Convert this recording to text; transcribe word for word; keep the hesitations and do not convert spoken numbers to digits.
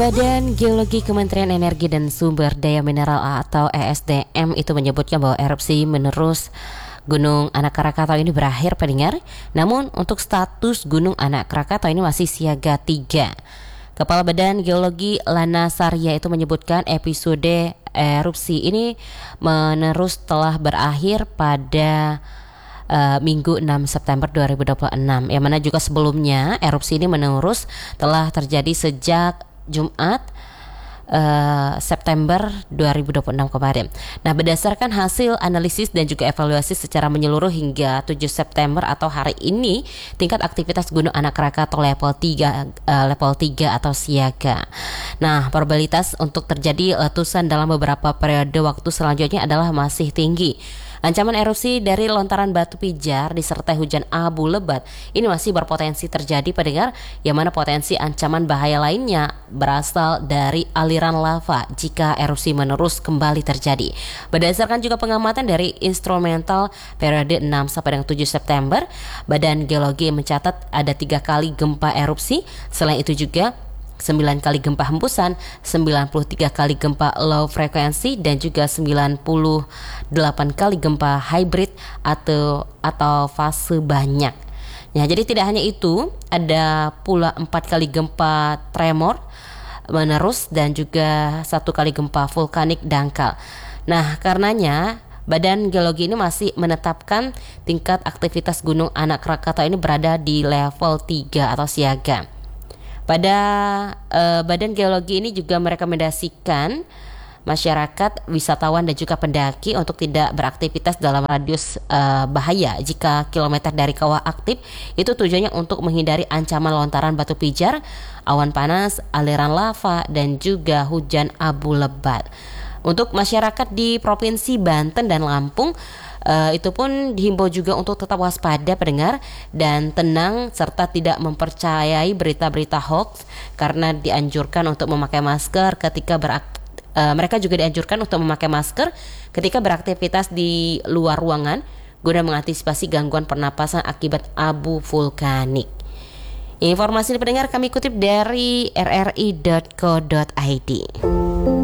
Badan Geologi Kementerian Energi dan Sumber Daya Mineral atau E S D M itu menyebutkan bahwa erupsi menerus Gunung Anak Krakatau ini berakhir, pendengar. Namun untuk status Gunung Anak Krakatau ini masih siaga tiga. Kepala Badan Geologi Lana Sarya itu menyebutkan episode erupsi ini menerus telah berakhir pada Uh, Minggu enam September dua ribu dua puluh enam, yang mana juga sebelumnya erupsi ini menerus telah terjadi sejak Jumat uh, September dua ribu dua puluh enam kemarin. Nah, berdasarkan hasil analisis dan juga evaluasi secara menyeluruh hingga tujuh September atau hari ini, tingkat aktivitas Gunung Anak Krakatau level tiga uh, level tiga atau siaga. Nah, probabilitas untuk terjadi letusan dalam beberapa periode waktu selanjutnya adalah masih tinggi. Ancaman erupsi dari lontaran batu pijar disertai hujan abu lebat ini masih berpotensi terjadi, pendengar, yang mana potensi ancaman bahaya lainnya berasal dari aliran lava jika erupsi menerus kembali terjadi. Berdasarkan juga pengamatan dari instrumental periode enam sampai dengan tujuh September, Badan Geologi mencatat ada tiga kali gempa erupsi. Selain itu juga sembilan kali gempa hembusan, sembilan puluh tiga kali gempa low frekuensi, dan juga sembilan puluh delapan kali gempa hybrid atau atau fase banyak. Nah, jadi tidak hanya itu, ada pula empat kali gempa tremor menerus dan juga satu kali gempa vulkanik dangkal. Nah, karenanya Badan Geologi ini masih menetapkan tingkat aktivitas Gunung Anak Krakatau ini berada di level tiga atau siaga. Pada uh, Badan Geologi ini juga merekomendasikan masyarakat, wisatawan dan juga pendaki untuk tidak beraktivitas dalam radius uh, bahaya jika kilometer dari kawah aktif. Itu tujuannya untuk menghindari ancaman lontaran batu pijar, awan panas, aliran lava, dan juga hujan abu lebat. Untuk masyarakat di Provinsi Banten dan Lampung, Uh, itu pun dihimbau juga untuk tetap waspada, pendengar, dan tenang serta tidak mempercayai berita-berita hoax, karena dianjurkan untuk memakai masker ketika berak uh, mereka juga dianjurkan untuk memakai masker ketika beraktivitas di luar ruangan guna mengantisipasi gangguan pernapasan akibat abu vulkanik. Informasi ini, pendengar, kami kutip dari r r i dot co dot i d.